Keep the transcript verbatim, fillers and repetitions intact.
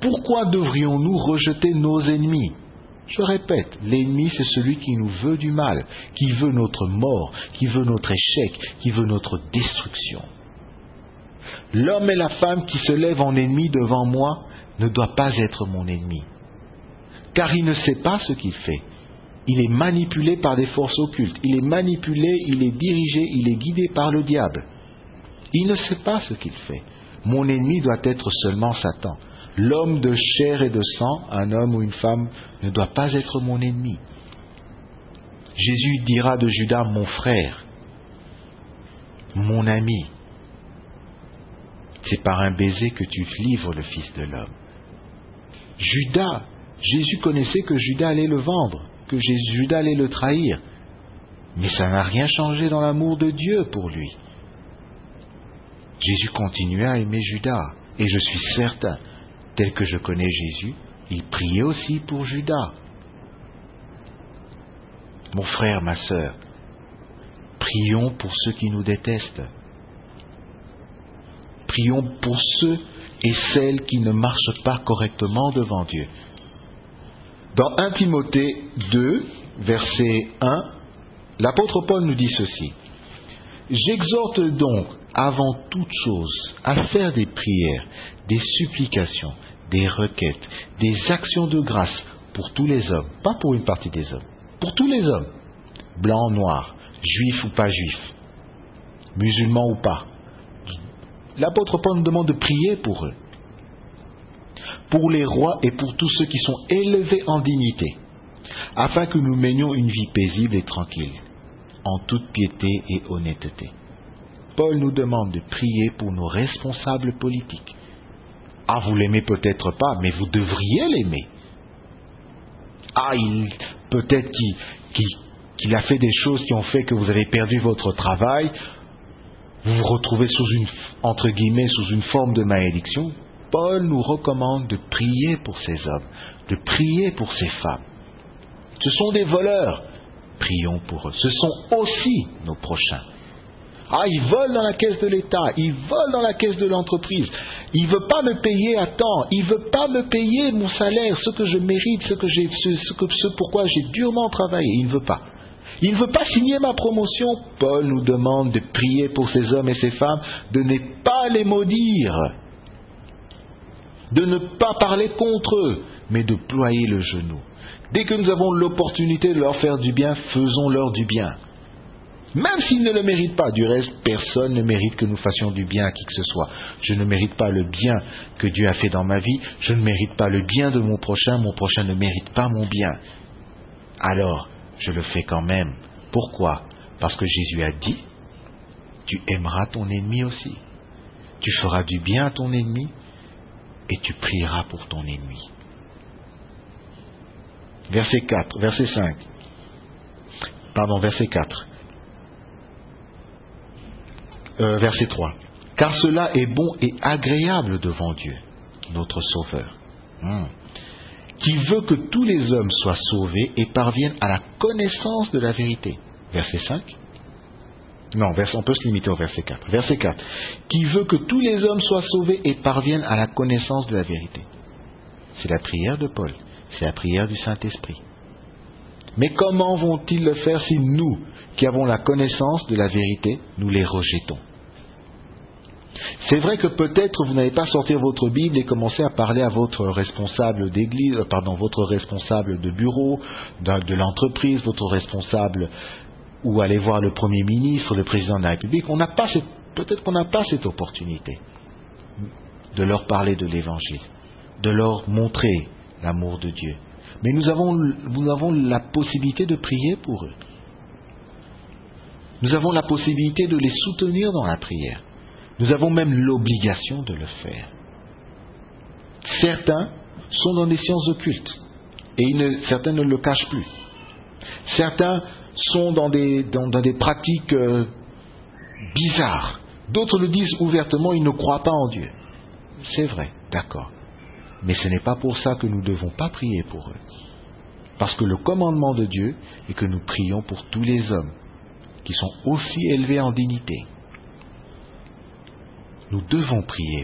pourquoi devrions-nous rejeter nos ennemis? Je répète, l'ennemi c'est celui qui nous veut du mal, qui veut notre mort, qui veut notre échec, qui veut notre destruction. L'homme et la femme qui se lèvent en ennemi devant moi ne doit pas être mon ennemi, car il ne sait pas ce qu'il fait. Il est manipulé par des forces occultes, il est manipulé, il est dirigé, il est guidé par le diable. Il ne sait pas ce qu'il fait. Mon ennemi doit être seulement Satan. L'homme de chair et de sang, un homme ou une femme, ne doit pas être mon ennemi. Jésus dira de Judas, mon frère, mon ami. C'est par un baiser que tu livres le Fils de l'homme. Judas, Jésus connaissait que Judas allait le vendre, que Judas allait le trahir. Mais ça n'a rien changé dans l'amour de Dieu pour lui. Jésus continuait à aimer Judas, et je suis certain, tel que je connais Jésus, il priait aussi pour Judas. Mon frère, ma sœur, prions pour ceux qui nous détestent. Prions pour ceux et celles qui ne marchent pas correctement devant Dieu. Dans premier Timothée deux, verset un, l'apôtre Paul nous dit ceci. « J'exhorte donc, avant toute chose, à faire des prières, des supplications, des requêtes, des actions de grâce pour tous les hommes, pas pour une partie des hommes, pour tous les hommes, blancs, noirs, juifs ou pas juifs, musulmans ou pas. » L'apôtre Paul nous demande de prier pour eux, pour les rois et pour tous ceux qui sont élevés en dignité, afin que nous menions une vie paisible et tranquille, en toute piété et honnêteté. Paul nous demande de prier pour nos responsables politiques. Ah, vous l'aimez peut-être pas, mais vous devriez l'aimer. Ah, il, peut-être qu'il, qu'il, qu'il a fait des choses qui ont fait que vous avez perdu votre travail, vous vous retrouvez sous une, entre guillemets, sous une forme de malédiction. Paul nous recommande de prier pour ces hommes, de prier pour ces femmes. Ce sont des voleurs, prions pour eux. Ce sont aussi nos prochains. Ah, ils volent dans la caisse de l'État, ils volent dans la caisse de l'entreprise. Il ne veut pas me payer à temps, il ne veut pas me payer mon salaire, ce que je mérite, ce, que j'ai, ce, ce, que, ce pourquoi j'ai durement travaillé. Il ne veut pas. Il ne veut pas signer ma promotion. Paul nous demande de prier pour ces hommes et ces femmes, de ne pas les maudire, de ne pas parler contre eux, mais de ployer le genou. Dès que nous avons l'opportunité de leur faire du bien, faisons-leur du bien. Même s'ils ne le méritent pas. Du reste, personne ne mérite que nous fassions du bien à qui que ce soit. Je ne mérite pas le bien que Dieu a fait dans ma vie. Je ne mérite pas le bien de mon prochain. Mon prochain ne mérite pas mon bien. Alors, je le fais quand même. Pourquoi? Parce que Jésus a dit, tu aimeras ton ennemi aussi. Tu feras du bien à ton ennemi et tu prieras pour ton ennemi. Verset quatre, verset cinq. Pardon, verset quatre. Euh, verset trois. Car cela est bon et agréable devant Dieu, notre Sauveur, hmm. qui veut que tous les hommes soient sauvés et parviennent à la connaissance de la vérité. Verset cinq. Non, on peut se limiter au verset quatre. Verset quatre. Qui veut que tous les hommes soient sauvés et parviennent à la connaissance de la vérité. C'est la prière de Paul. C'est la prière du Saint-Esprit. Mais comment vont-ils le faire si nous, qui avons la connaissance de la vérité, nous les rejetons? C'est vrai que peut-être vous n'allez pas sortir votre Bible et commencer à parler à votre responsable d'église, pardon, votre responsable de bureau, de, de l'entreprise, votre responsable, ou aller voir le Premier ministre, le Président de la République. On n'a pas cette, peut-être qu'on n'a pas cette opportunité de leur parler de l'Évangile, de leur montrer l'amour de Dieu. Mais nous avons, nous avons la possibilité de prier pour eux. Nous avons la possibilité de les soutenir dans la prière. Nous avons même l'obligation de le faire. Certains sont dans des sciences occultes et ils ne, certains ne le cachent plus. Certains sont dans des, dans, dans des pratiques euh, bizarres. D'autres le disent ouvertement, ils ne croient pas en Dieu. C'est vrai, d'accord. Mais ce n'est pas pour ça que nous ne devons pas prier pour eux. Parce que le commandement de Dieu est que nous prions pour tous les hommes qui sont aussi élevés en dignité. Nous devons prier